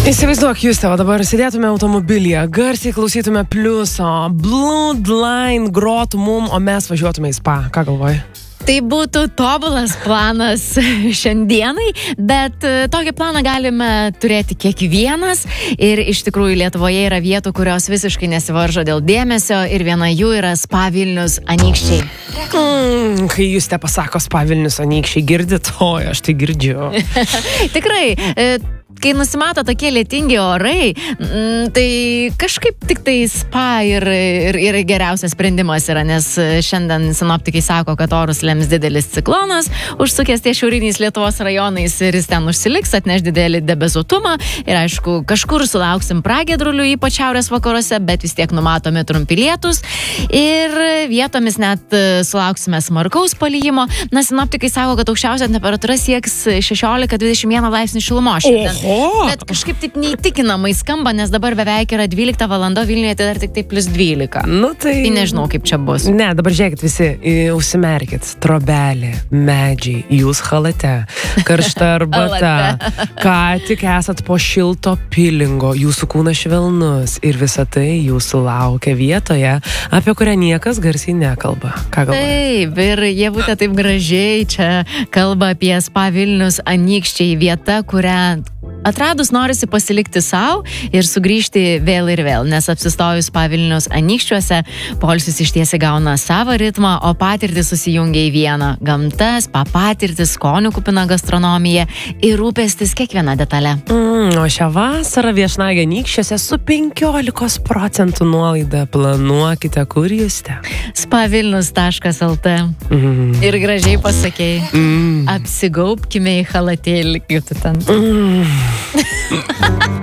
Įsivaizduok, jūs tavo dabar sėdėtume automobilyje, garsiai klausytume pliuso, Bloodline grotų mum, o mes važiuotume į spa. Ką galvoji? Tai būtų tobulas planas šiandienai, bet tokį planą galime turėti kiekvienas ir iš tikrųjų Lietuvoje yra vietų, kurios visiškai nesivaržo dėl dėmesio ir viena jų yra Spa Vilnius Anykščiai. Kai jūs te pasako Spa Vilnius Anykščiai, girdit, aš tai girdžiu. Tikrai, kai nusimato tokie lietingi orai, tai kažkaip tik tai spa ir geriausias sprendimas yra, nes šiandien sinoptikai sako, kad orus lems didelis ciklonas, užsukęs ties šiauriniais Lietuvos rajonais ir jis ten užsiliks, atneš didelį debesuotumą ir aišku, kažkur sulauksim pragiedrulių, ypač šiaurės vakaruose, bet vis tiek numatomi trumpi lietūs ir vietomis net sulauksime smarkaus palijimo. Na, sinoptikai sako, kad aukščiausia temperatūra sieks 16-21 laipsnių šilumos šiandien. Bet kažkaip taip neįtikinamai skamba, nes dabar beveik yra 12 valanda, Vilniuje tai dar tik tai plus 12. Nu, tai nežinau, kaip čia bus. Ne, dabar žiūrėkit visi, užsimerkit. Trobelė, medžiai, jūs halate, karšta arbata, ką tik esat po šilto pilingo, jūsų kūnas švelnus ir visa tai jūsų laukia vietoje, apie kurią niekas garsiai nekalba. Ką galvoji? Taip, ir jie būtent taip gražiai čia kalba apie Spa Vilnius Anykščiai, vieta, kurią atradus norisi pasilikti savo ir sugrįžti vėl ir vėl, nes apsistojus Spa Vilnius Anykščiuose, poilsis ištiesi gauna savo ritmą, o patirtis susijungia į vieną. Gamta, spa patirtis, skonių kupina gastronomija ir rūpestis kiekviena detalė. O šią vasarą viešnagė Anykščiuose su 15% nuolaida. Planuokite, kur jūs te. spavilnius.lt Ir gražiai pasakėjai. Apsigaubkime į halatėlį, kaip tu ten.